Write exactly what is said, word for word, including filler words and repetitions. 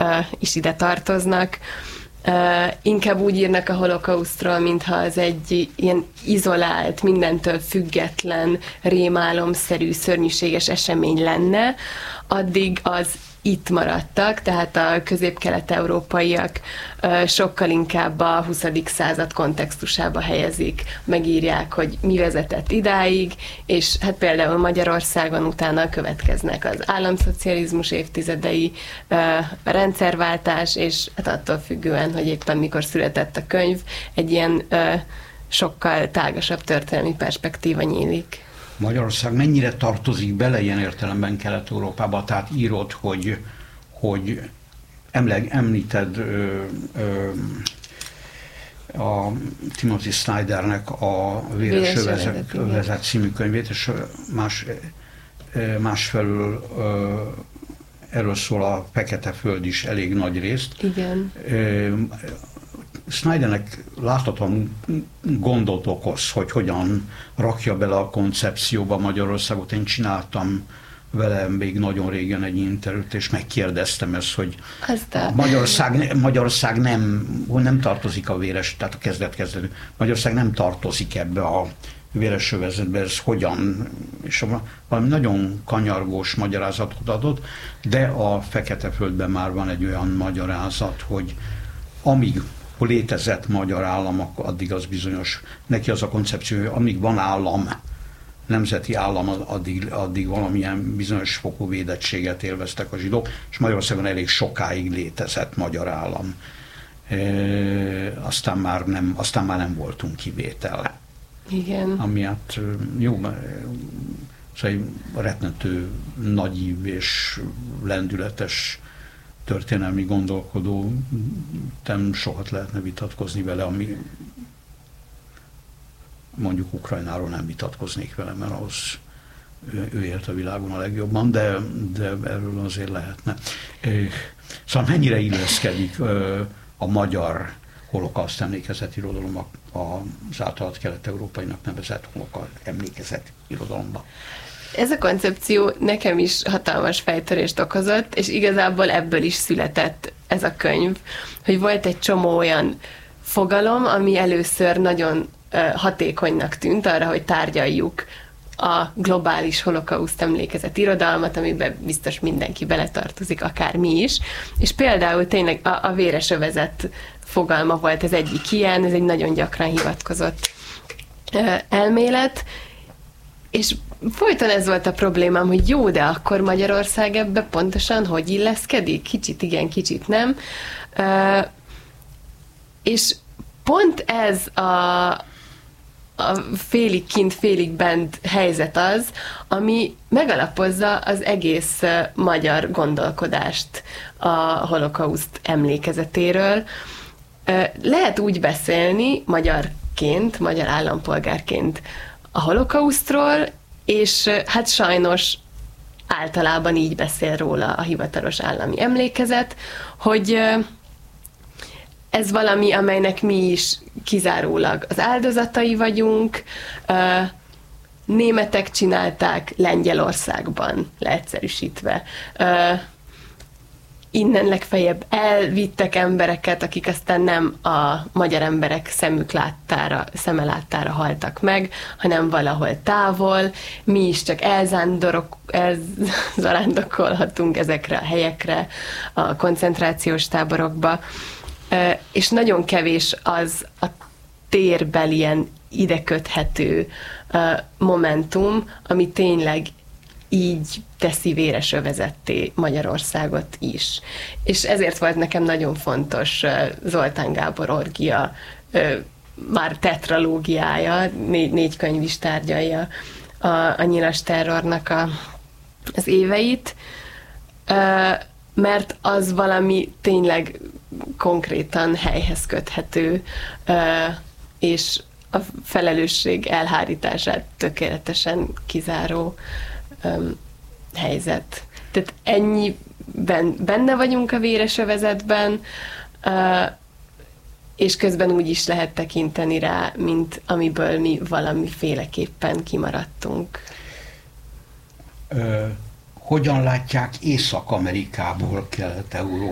is ide tartoznak. Uh, inkább úgy írnak a holokausztról, mintha az egy ilyen izolált, mindentől független, rémálomszerű, szörnyűséges esemény lenne, addig az itt maradtak, tehát a közép-kelet-európaiak uh, sokkal inkább a huszadik század kontextusába helyezik, megírják, hogy mi vezetett idáig, és hát például Magyarországon utána következnek az államszocializmus évtizedei, uh, a rendszerváltás, és hát attól függően, hogy éppen mikor született a könyv, egy ilyen uh, sokkal tágasabb történelmi perspektíva nyílik. Magyarország mennyire tartozik bele ilyen értelemben Kelet-Európába? Tehát írod, hogy, hogy emleg, említed ö, ö, a Timothy Snydernek a Véres övezet című könyvét, és más, másfelől ö, erről szól a Fekete Föld is elég nagy részt. Igen. Ö, Snydernek láthatóan gondot okoz, hogy hogyan rakja bele a koncepcióba Magyarországot. Én csináltam vele még nagyon régen egy interjút, és megkérdeztem ezt, hogy Magyarország, Magyarország nem, nem tartozik a véres, tehát a kezdet-kezdetű, Magyarország nem tartozik ebbe a véres övezetbe, ez hogyan, és valami nagyon kanyargós magyarázatot adott, de a Fekete-földben már van egy olyan magyarázat, hogy amíg létezett magyar állam, addig az bizonyos, neki az a koncepció, hogy amíg van állam, nemzeti állam, addig, addig valamilyen bizonyos fokú védettséget élveztek a zsidók, és Magyarországon elég sokáig létezett magyar állam. E, aztán, már nem, aztán már nem voltunk kivétel. Igen. Amiatt jó, szóval rettenető nagyív és lendületes történelmi gondolkodó, nem sokat lehetne vitatkozni vele, ami mondjuk Ukrajnáról nem vitatkoznék vele, mert ahhoz ő, ő élt a világon a legjobban, de, de erről azért lehetne. Szóval mennyire illeszkedik a magyar holokauszt emlékezeti irodalom az általad kelet-európainak nevezett holokauszt emlékezeti irodalomba? Ez a koncepció nekem is hatalmas fejtörést okozott, és igazából ebből is született ez a könyv, hogy volt egy csomó olyan fogalom, ami először nagyon hatékonynak tűnt arra, hogy tárgyaljuk a globális holokauszt emlékezet irodalmat, amiben biztos mindenki beletartozik, akár mi is. És például tényleg a, a véres övezet fogalma volt az egyik ilyen, ez egy nagyon gyakran hivatkozott elmélet, és folyton ez volt a problémám, hogy jó, de akkor Magyarország ebbe pontosan hogy illeszkedik? Kicsit igen, kicsit nem. Uh, és pont ez a, a félig kint, félig bent helyzet az, ami megalapozza az egész uh, magyar gondolkodást a holokauszt emlékezetéről. Uh, lehet úgy beszélni magyarként, magyar állampolgárként a holokausztról, és hát sajnos általában így beszél róla a hivatalos állami emlékezet, hogy ez valami, amelynek mi is kizárólag az áldozatai vagyunk, németek csinálták Lengyelországban, leegyszerűsítve. Innen legfeljebb elvittek embereket, akik aztán nem a magyar emberek szemük láttára, szeme láttára haltak meg, hanem valahol távol. Mi is csak elzándorok, elzarándokolhatunk ezekre a helyekre, a koncentrációs táborokba. És nagyon kevés az a térbeli ilyen ide köthető momentum, ami tényleg így teszi véres övezetté Magyarországot is. És ezért volt nekem nagyon fontos Zoltán Gábor orgia, már tetralógiája, négy, négy könyv is tárgyalja a, a nyilas terrornak a, az éveit, mert az valami tényleg konkrétan helyhez köthető, és a felelősség elhárítását tökéletesen kizáró Um, helyzet. Tehát ennyiben benne vagyunk a véres övezetben, uh, és közben úgy is lehet tekinteni rá, mint amiből mi valamiféleképpen kimaradtunk. Uh, hogyan látják Észak-Amerikából Kelet-Európát?